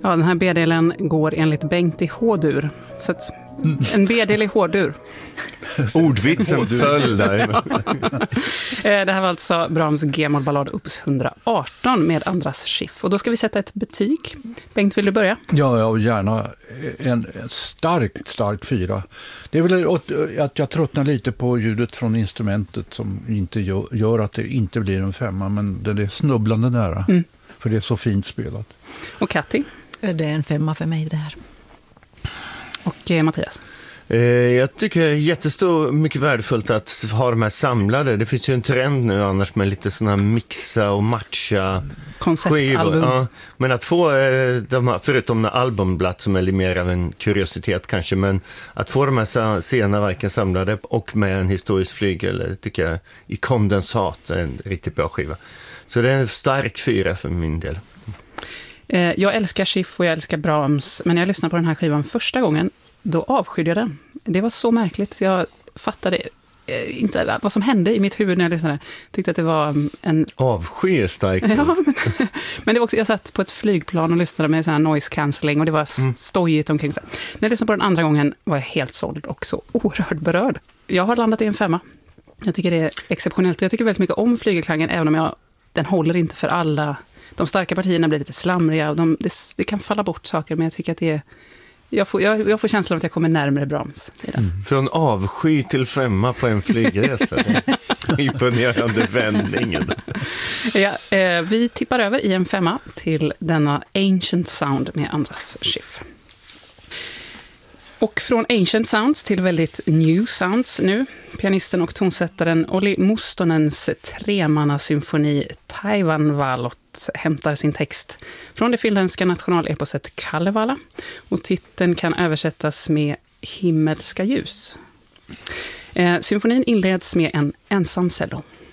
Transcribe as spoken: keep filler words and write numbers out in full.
Ja, den här B-delen går enligt Bengt i H-dur. Så att en B-del i H-dur. Ordvitsen föll där. Det här var alltså Brahms G-moll-ballad opus hundraarton med Andras Schiff. Och då ska vi sätta ett betyg. Bengt, vill du börja? Ja, ja gärna en, en starkt, stark fyra. Det är väl att jag tröttnar lite på ljudet från instrumentet som inte gör, gör att det inte blir en femma, men den är snubblande nära. Mm. För det är så fint spelat. Och Katti? Det är en femma för mig det här. Och eh, Mattias? Jag tycker det är jättestor, mycket värdefullt att ha de här samlade. Det finns ju en trend nu annars med lite såna mixa och matcha konceptalbum. Ja, men att få de här, förutom albumblatt som är lite mer av en kuriositet kanske, men att få de här sena verken samlade och med en historisk flygel tycker jag i kondensat är en riktigt bra skiva. Så det är en stark fyra för min del. Jag älskar Schiff och jag älskar Brahms, men när jag lyssnade på den här skivan första gången, då avskydde jag den. Det var så märkligt. Jag fattade inte vad som hände i mitt huvud när jag lyssnade. Tyckte att det var en... Avsky är starkt. Ja, men, men det var också, jag satt på ett flygplan och lyssnade med sån här noise cancelling och det var mm. stojigt omkring sig. När jag lyssnade på den andra gången var jag helt såld och så oerhört berörd. Jag har landat i en femma. Jag tycker det är exceptionellt. Jag tycker väldigt mycket om flygelklangen, även om jag, den håller inte för alla. De starka partierna blir lite slamriga och de, det, det kan falla bort saker, men jag tycker att det är... Jag får, jag, jag får känslan av att jag kommer närmare Brahms i den. Mm. Från avsky till femma på en flygresa. Imponerande vändningen. Ja, eh, vi tippar över i en femma till denna Ancient Sound med Andras Schiff. Och från Ancient Sounds till väldigt New Sounds nu. Pianisten och tonsättaren Olli Mustonens tremannasymfoni Taivanvalot hämtar sin text från det finländska nationaleposet Kalevala. Och titeln kan översättas med Himmelska ljus. Eh, symfonin inleds med en ensam cello.